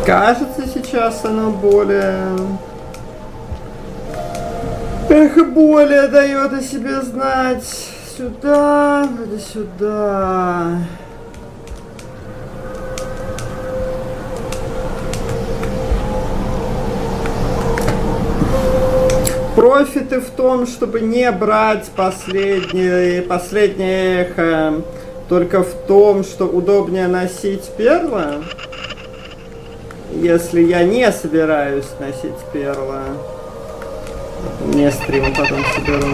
Кажется, сейчас оно более... более дает о себе знать. Сюда, вроде сюда. Профиты в том, чтобы не брать последнее эхо, только в том, что удобнее носить перла, если я не собираюсь носить перла. Не стрим потом соберу.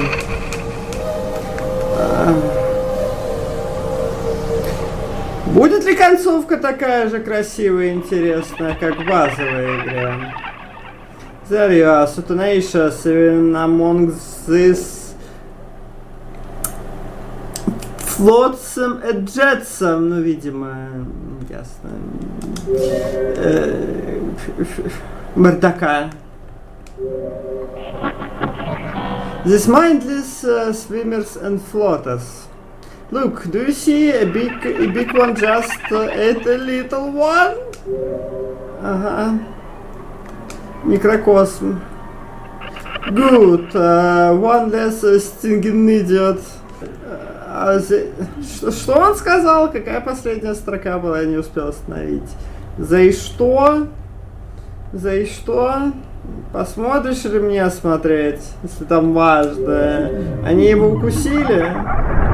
Будет ли концовка такая же красивая и интересная, как в базовой игре? There you are, Sutunacious, among this flotsam and jetsam, ну, видимо, ясно. Бардака. These mindless swimmers and floaters. Look, do you see a big one just ate a little one? Ага. Микрокосм. Good. One less stinging idiot. Что он сказал? Какая последняя строка была? Я не успел остановить. За что? За что? Посмотришь или мне смотреть, если там важно? Они его укусили?